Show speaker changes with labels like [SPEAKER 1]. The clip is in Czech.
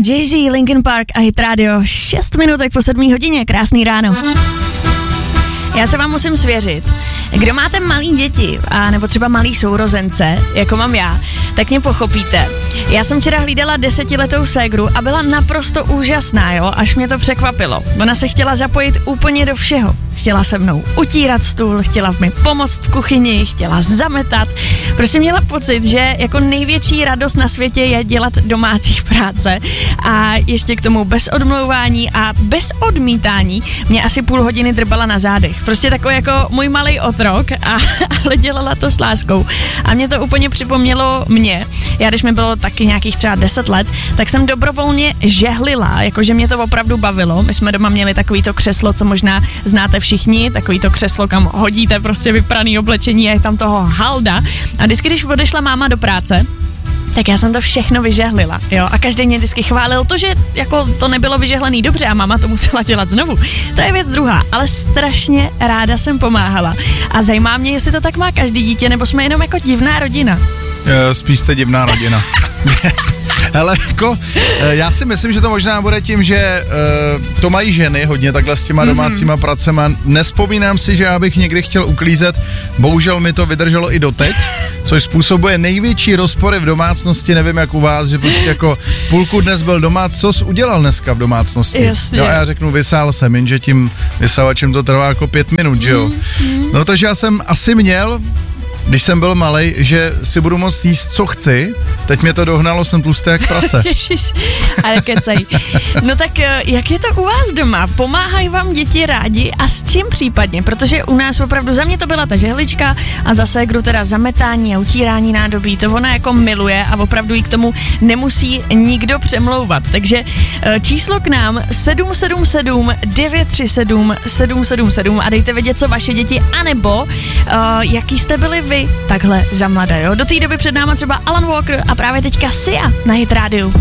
[SPEAKER 1] Jay-Z, Linkin Park a Hit Radio. 6 minutek po 7 hodině, krásný ráno. Já se vám musím svěřit, kdo máte malý děti, a nebo třeba malý sourozence, jako mám já, tak mě pochopíte. Já jsem včera hlídala 10letou ségru a byla naprosto úžasná, jo, až mě to překvapilo. Ona se chtěla zapojit úplně do všeho. Chtěla se mnou utírat stůl, chtěla mi pomoct v kuchyni, chtěla zametat. Prostě měla pocit, že jako největší radost na světě je dělat domácí práce a ještě k tomu bez odmlouvání a bez odmítání mě asi půl hodiny drbala na zádech. Prostě takový jako můj malej otrok, ale dělala to s láskou. A mě to úplně připomnělo mě. Já, když mi bylo taky nějakých třeba 10 let, tak jsem dobrovolně žehlila, jakože mě to opravdu bavilo. My jsme doma měli takovýto křeslo, co možná znáte všichni, takovýto křeslo, kam hodíte prostě vypraný oblečení a je tam toho halda. A vždycky, když odešla máma do práce, tak já jsem to všechno vyžehlila, jo, a každý mě vždycky chválil to, že jako to nebylo vyžehlený dobře a máma to musela dělat znovu. To je věc druhá, ale strašně ráda jsem pomáhala a zajímá mě, jestli to tak má každý dítě, nebo jsme jenom jako divná rodina.
[SPEAKER 2] Spíš jste divná rodina. Hele, jako, já si myslím, že to možná bude tím, že to mají ženy hodně takhle s těma domácíma pracema. Nespomínám si, že já bych někdy chtěl uklízet, bohužel mi to vydrželo i doteď, což způsobuje největší rozpory v domácnosti, nevím jak u vás, že prostě jako půlku dnes byl doma, co jsi udělal dneska v domácnosti?
[SPEAKER 1] Jasně.
[SPEAKER 2] Jo, a já řeknu, vysál jsem, jenže tím vysavačem to trvá jako 5 minut, že jo? No takže já jsem asi měl, když jsem byl malej, že si budu moct jíst, co chci, teď mě to dohnalo, jsem tlustý jak prase.
[SPEAKER 1] Ježiš, ale kecej. No tak jak je to u vás doma? Pomáhají vám děti rádi a s čím případně? Protože u nás opravdu, za mě to byla ta žehlička a za ségru teda zametání a utírání nádobí, to ona jako miluje a opravdu jí k tomu nemusí nikdo přemlouvat. Takže číslo k nám 777 937 777 a dejte vědět, co vaše děti, anebo jaký jste byli vy takhle za mladé, jo? Do té doby před náma třeba Alan Walker a právě teďka Sia na Hit Radio.